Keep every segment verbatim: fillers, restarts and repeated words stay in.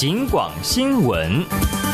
警广新闻。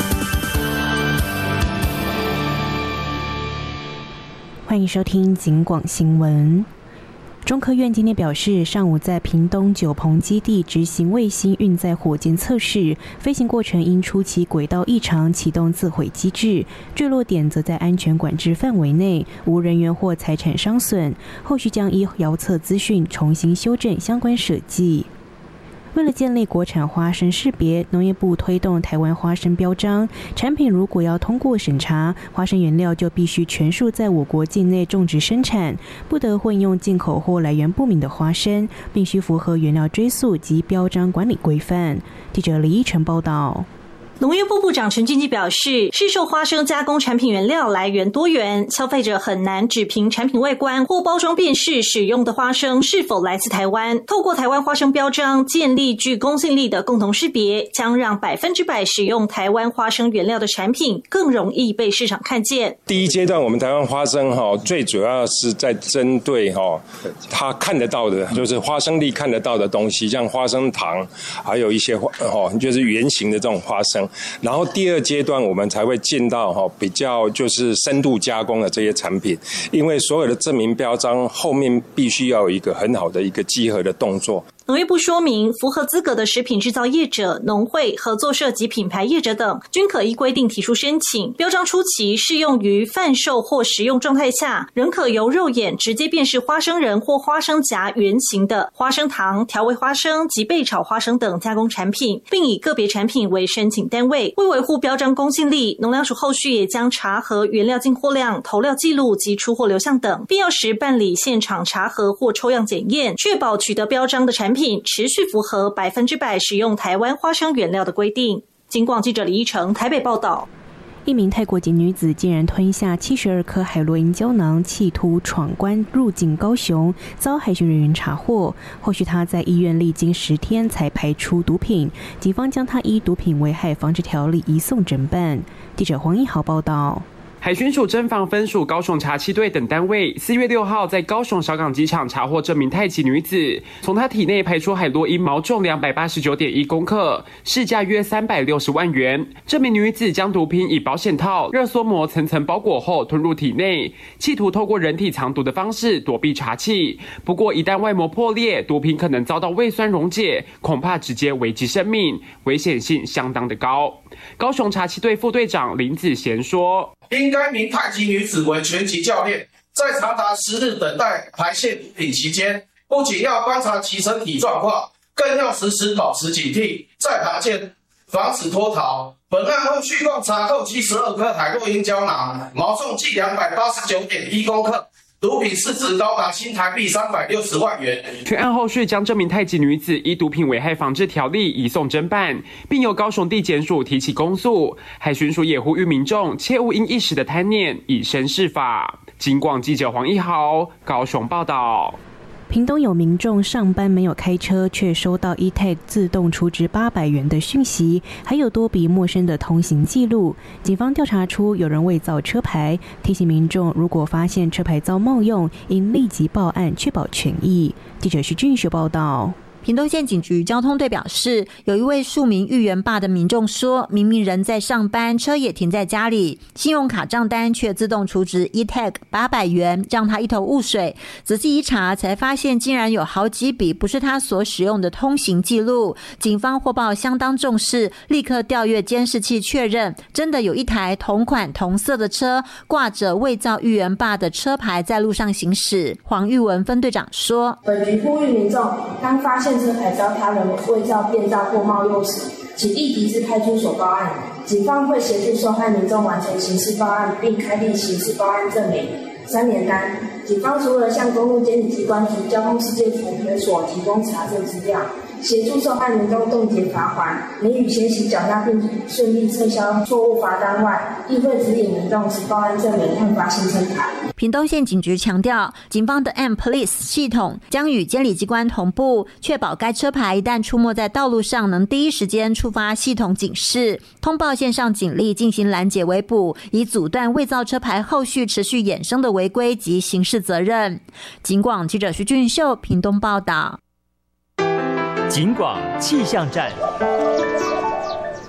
欢迎收听警广新闻。中科院今天表示，上午在屏东九鹏基地执行卫星运载火箭测试，飞行过程因初期轨道异常启动自毁机制，坠落点则在安全管制范围内，无人员或财产伤损。后续将依遥测资讯重新修正相关设计。为了建立国产花生识别，农业部推动台湾花生标章，产品如果要通过审查，花生原料就必须全数在我国境内种植生产，不得混用进口或来源不明的花生，必须符合原料追溯及标章管理规范。记者李依晨报道。 农业部部长陈俊基表示，市售花生加工产品原料来源多元，消费者很难只凭产品外观或包装辨识使用的花生是否来自台湾。透过台湾花生标章建立具公信力的共同识别，将让百分之百使用台湾花生原料的产品更容易被市场看见。 第一阶段，我们台湾花生哈，最主要是在针对哈，它看得到的，就是花生粒看得到的东西，像花生糖，还有一些哈，就是圆形的这种花生。然后第二阶段我们才会进到哈比较就是深度加工的这些产品，因为所有的证明标章后面必须要有一个很好的一个稽核的动作。 农业部说明，符合资格的食品制造业者、农会、合作社及品牌业者等，均可依规定提出申请。标章初期适用于贩售或食用状态下，仍可由肉眼直接辨识花生仁或花生荚原型的花生糖、调味花生及焙炒花生等加工产品，并以个别产品为申请单位。为维护标章公信力，农粮署后续也将查核原料进货量、投料记录及出货流向等，必要时办理现场查核或抽样检验，确保取得标章的产品持续符合百分之百使用台湾花生原料的规定。警广记者李依成台北报道。 一名泰国籍女子竟然吞下七十二颗海洛因胶囊，企图闯关入境高雄，遭海巡人员查获。后续她在医院历经十天才排出毒品，警方将她依毒品危害防治条例移送侦办。记者黄一豪报道。 海巡署侦防分署、高雄查缉队等单位四月六号在高雄小港机场查获这名泰籍女子，从她体内排出海洛因毛重两百八十九点一公克，市价约三百六十万元。这名女子将毒品以保险套、热缩膜层层包裹后吞入体内，企图透过人体藏毒的方式躲避查缉。不过一旦外膜破裂，毒品可能遭到胃酸溶解，恐怕直接危及生命，危险性相当的高。高雄查缉队副队长林子贤说， 因该名泰籍女子为拳击教练，在长达十日等待排泄毒品期间，不仅要观察其身体状况，更要时时保持警惕，在旁见，防止脱逃。本案后续共查扣七十二颗海洛因胶囊，毛重计两百八十九点一公克。毒品市值高达新台币三百六十万元。 全案后续将这名泰籍女子依毒品危害防治条例移送侦办，并由高雄地检署提起公诉。海巡署也呼吁民众切勿因一时的贪念以身试法。警广记者黄一豪高雄报道。 屏东有民众上班没有开车，却收到 E T A G 自动储值八百元的讯息，还有多笔陌生的通行记录。警方调查出有人伪造车牌，提醒民众如果发现车牌遭冒用，应立即报案，确保权益。记者徐俊学报道。 屏东县警局交通队表示，有一位庶民裕元坝的民众说，明明人在上班，车也停在家里，信用卡账单却自动储值 E T A G 八百元，让他一头雾水。仔细一查，才发现竟然有好几笔不是他所使用的通行记录。警方获报相当重视，立刻调阅监视器确认，真的有一台同款同色的车，挂着伪造裕元坝的车牌在路上行驶。黄玉文分队长说， 本局呼吁民众，当发现车牌遭他人伪造、变造或冒用时，请立即至派出所报案，警方会协助受害民众完成刑事报案，并开立刑事报案证明。三连单，警方除了向公路监理机关及交通事件处分所提供查证资料，协助受害民众冻结罚款，免予先行缴纳并顺利撤销错误罚单外，亦会指引民众持报案证明和发行车牌。 屏东县警局强调，警方的 M Police 系统将与监理机关同步，确保该车牌一旦出没在道路上，能第一时间触发系统警示，通报线上警力进行拦截围捕，以阻断伪造车牌后续持续衍生的违规及刑事责任。警广记者徐俊秀屏东报道。 警广气象站。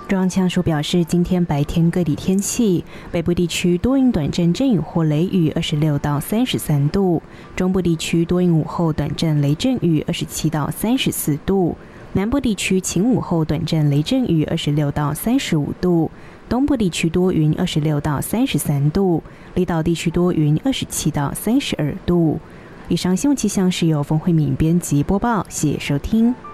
中央气象署表示，今天白天各地天气，北部地区多云短暂阵雨或雷雨，二十六到三十三度；中部地区多云午后短暂雷阵雨，二十七到三十四度；南部地区晴午后短暂雷阵雨，二十六到三十五度；东部地区多云，二十六到三十三度；离岛地区多云，二十七到三十二度。以上新闻气象是由冯慧敏编辑播报，谢谢收听。